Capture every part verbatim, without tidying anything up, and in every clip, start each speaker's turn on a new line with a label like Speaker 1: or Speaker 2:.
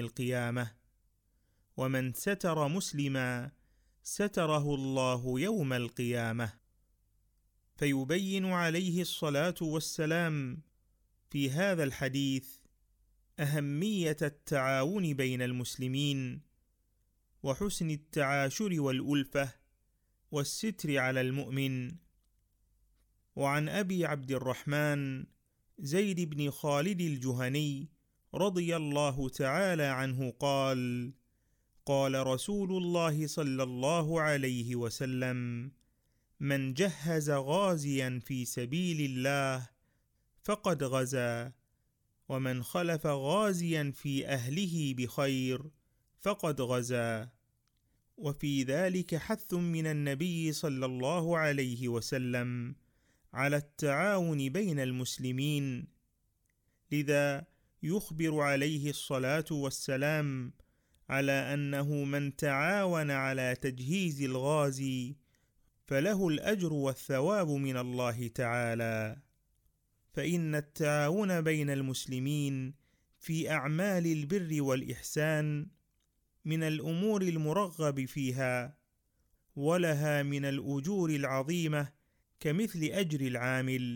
Speaker 1: القيامة، ومن ستر مسلما ستره الله يوم القيامة. فيبين عليه الصلاة والسلام في هذا الحديث أهمية التعاون بين المسلمين، وحسن التعاشر والألفة والستر على المؤمن. وعن أبي عبد الرحمن زيد بن خالد الجهني رضي الله تعالى عنه قال: قال رسول الله صلى الله عليه وسلم: من جهز غازيا في سبيل الله فقد غزا، ومن خلف غازيا في أهله بخير فقد غزا. وفي ذلك حث من النبي صلى الله عليه وسلم على التعاون بين المسلمين، لذا يخبر عليه الصلاة والسلام على أنه من تعاون على تجهيز الغازي فله الأجر والثواب من الله تعالى. فإن التعاون بين المسلمين في أعمال البر والإحسان من الأمور المرغب فيها، ولها من الأجور العظيمة كمثل أجر العامل.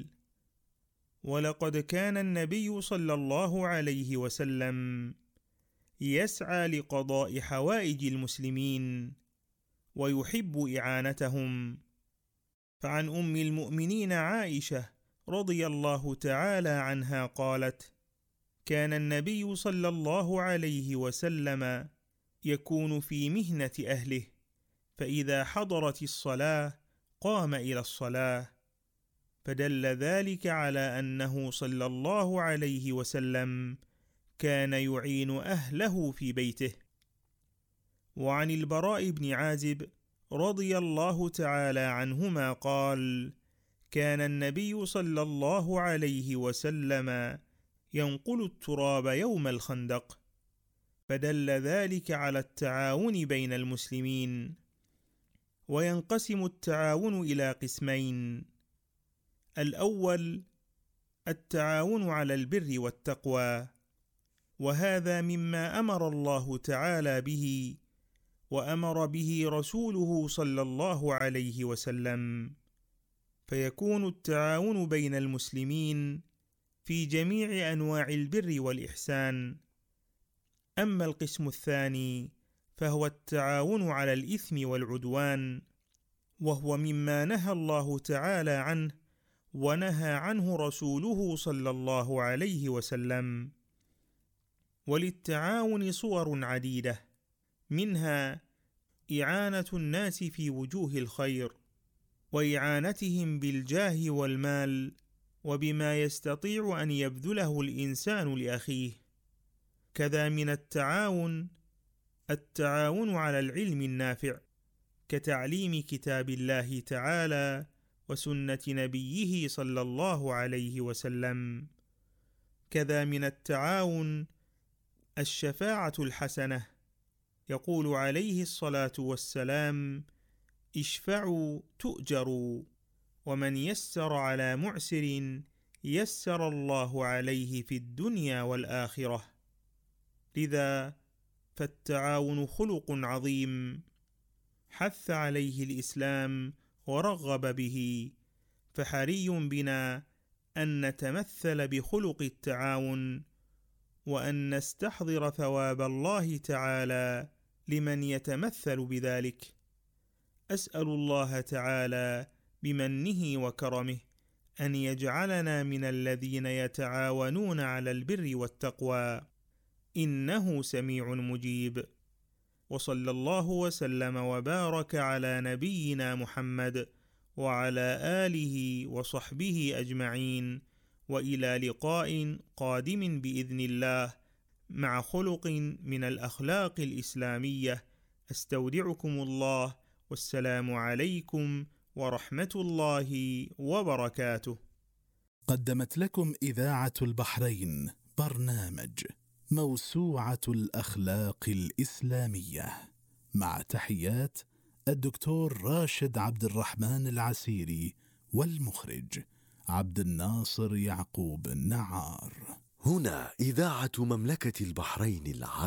Speaker 1: ولقد كان النبي صلى الله عليه وسلم يسعى لقضاء حوائج المسلمين ويحب إعانتهم. فعن أم المؤمنين عائشة رضي الله تعالى عنها قالت: كان النبي صلى الله عليه وسلم يكون في مهنة أهله، فإذا حضرت الصلاة قام إلى الصلاة، فدل ذلك على أنه صلى الله عليه وسلم كان يعين أهله في بيته. وعن البراء بن عازب رضي الله تعالى عنهما قال: كان النبي صلى الله عليه وسلم ينقل التراب يوم الخندق، فدل ذلك على التعاون بين المسلمين. وينقسم التعاون إلى قسمين: الأول التعاون على البر والتقوى، وهذا مما أمر الله تعالى به وأمر به رسوله صلى الله عليه وسلم، فيكون التعاون بين المسلمين في جميع أنواع البر والإحسان. أما القسم الثاني فهو التعاون على الإثم والعدوان، وهو مما نهى الله تعالى عنه ونهى عنه رسوله صلى الله عليه وسلم. وللتعاون صور عديدة، منها إعانة الناس في وجوه الخير، وإعانتهم بالجاه والمال وبما يستطيع أن يبذله الإنسان لأخيه. كذا من التعاون التعاون على العلم النافع، كتعليم كتاب الله تعالى وسنة نبيه صلى الله عليه وسلم. كذا من التعاون الشفاعة الحسنة، يقول عليه الصلاة والسلام: اشفعوا تؤجروا، ومن يسر على معسر يسر الله عليه في الدنيا والآخرة. لذا فالتعاون خلق عظيم حث عليه الإسلام ورغب به، فحري بنا أن نتمثل بخلق التعاون، وأن نستحضر ثواب الله تعالى لمن يتمثل بذلك. أسأل الله تعالى بمنه وكرمه أن يجعلنا من الذين يتعاونون على البر والتقوى، إنه سميع مجيب. وصلى الله وسلم وبارك على نبينا محمد وعلى آله وصحبه أجمعين، وإلى لقاء قادم بإذن الله مع خلق من الأخلاق الإسلامية. أستودعكم الله، والسلام عليكم ورحمة الله وبركاته.
Speaker 2: قدمت لكم إذاعة البحرين برنامج موسوعة الأخلاق الإسلامية، مع تحيات الدكتور راشد عبد الرحمن العسيري، والمخرج عبد الناصر يعقوب النعار.
Speaker 3: هنا إذاعة مملكة البحرين العربية.